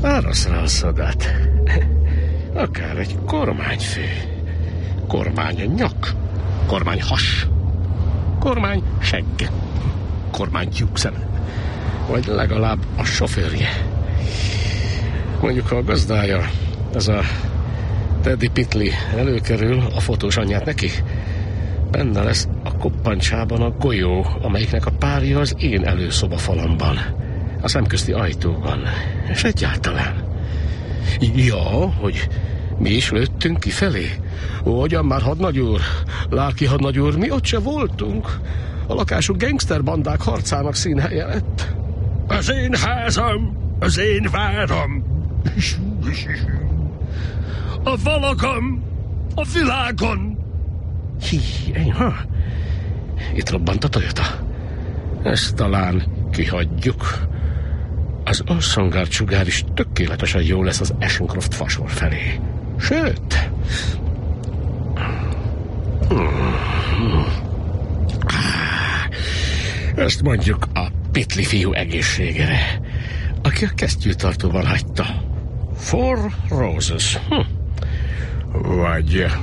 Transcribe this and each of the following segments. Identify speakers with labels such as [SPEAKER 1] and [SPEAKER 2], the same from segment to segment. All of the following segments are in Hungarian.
[SPEAKER 1] Arra a szodát. Akár egy kormányfő. Kormány nyak. Kormány has. Kormány segg. Kormány tyúkszem. Vagy legalább a sofőrje. Mondjuk, ha a gazdája, ez a Teddy Pitli előkerül, a fotós anyját neki, benne lesz a koppancsában a golyó, amelyiknek a párja az én előszoba falamban, a szemközti ajtóban, és egyáltalán. Ja, hogy mi is lőttünk kifelé. Ugyan már, hadnagyúr, lelki hadnagyúr, mi ott se voltunk. A lakásunk gangsterbandák harcának színhelye lett.
[SPEAKER 2] Az én házam, az én váram. A valakom, a világon.
[SPEAKER 1] Enyha. Itt robbant a Toyota. Ezt talán kihagyjuk. Az Orson sugár is tökéletesen jó lesz az Ashcroft fasor felé. Sőt... Ezt mondjuk a Pitli fiú egészségére, aki a kesztyűtartóban hagyta. 4 Roses. Vagy...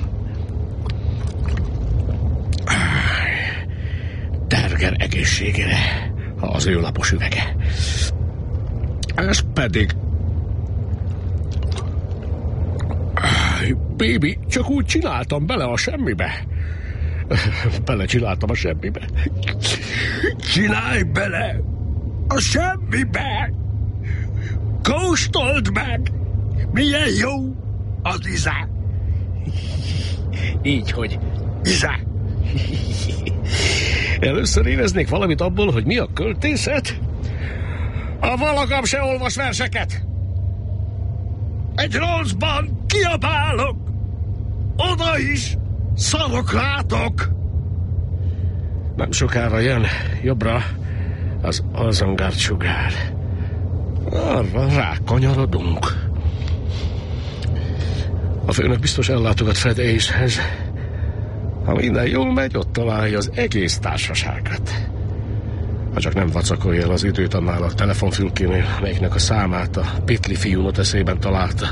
[SPEAKER 1] Terger egészségére, az ő lapos üvege. Ez pedig... Baby, csak úgy csináltam bele a semmibe. Belecsináltam a semmibe.
[SPEAKER 2] Csinálj bele a semmibe. Kóstold meg, milyen jó az íze.
[SPEAKER 1] Így, hogy...
[SPEAKER 2] Íze.
[SPEAKER 1] Először éreznék valamit abból, hogy mi a költészet? A valakam se olvas verseket.
[SPEAKER 2] Egy rosszban kiabálok. Oda is szarok rátok.
[SPEAKER 1] Nem sokára jön jobbra az Orson sugár. Arra rákanyarodunk. A főnök biztos ellátogat Fred Ace-hez. Ha minden jól megy, ott találja az egész társaságot. Ha csak nem vacakolja el az időt annál a telefonfülkénél, melyiknek a számát a Pitli fiúnot eszében találta.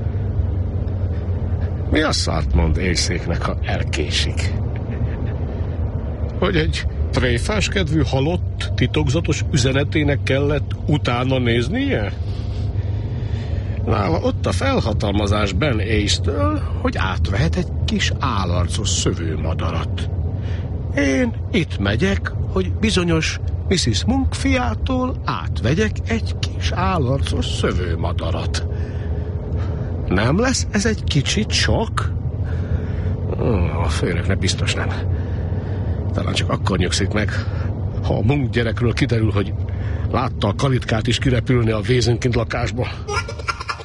[SPEAKER 1] Mi a szart mond Ace-éknek, ha elkésik? Hogy egy tréfás kedvű halott titokzatos üzenetének kellett utána néznie? Nála ott a felhatalmazás Ben Ace-től, hogy átvehet egy kis álarcos szövőmadarat. Én itt megyek, hogy bizonyos Mrs. Monk fiától átvegyek egy kis álarcos szövőmadarat. Nem lesz ez egy kicsit sok? A főnöknek biztos nem. Talán csak akkor nyugszik meg, ha a Monk gyerekről kiderül, hogy látta a kalitkát is kirepülni a Waisenkind lakásból.